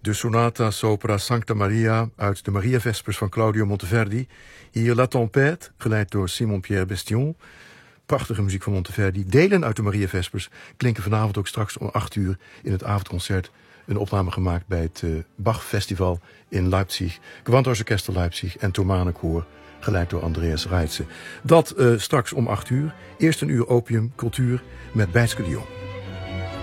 De Sonata Sopra Sancta Maria uit de Mariavespers van Claudio Monteverdi. Hier La Tempête, geleid door Simon-Pierre Bestion. Prachtige muziek van Monteverdi. Delen uit de Mariavespers klinken vanavond ook straks om 8 uur in het avondconcert. Een opname gemaakt bij het Bach Festival in Leipzig. Gewandhausorchester Leipzig en Thomanenkoor, geleid door Andreas Reitze. Dat straks om 8 uur. Eerst een uur opium, cultuur met Bijtske de Jong.